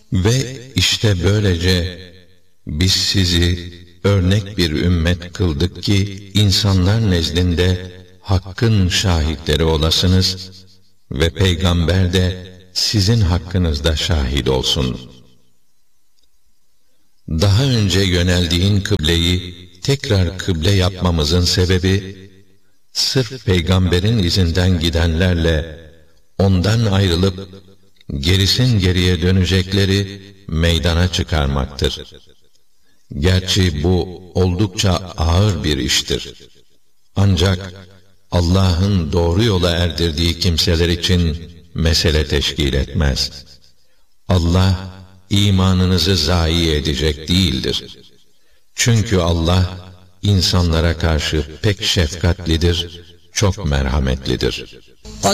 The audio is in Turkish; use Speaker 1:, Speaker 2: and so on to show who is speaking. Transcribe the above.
Speaker 1: Ve işte böylece biz sizi örnek bir ümmet kıldık ki insanlar nezdinde hakkın şahitleri olasınız ve peygamber de sizin hakkınızda şahit olsun. Daha önce yöneldiğin kıbleyi tekrar kıble yapmamızın sebebi, sırf peygamberin izinden gidenlerle ondan ayrılıp gerisin geriye dönecekleri meydana çıkarmaktır. Gerçi bu oldukça ağır bir iştir. Ancak Allah'ın doğru yola erdirdiği kimseler için mesele teşkil etmez. Allah imanınızı zayi edecek değildir. Çünkü Allah insanlara karşı pek şefkatlidir, çok merhametlidir.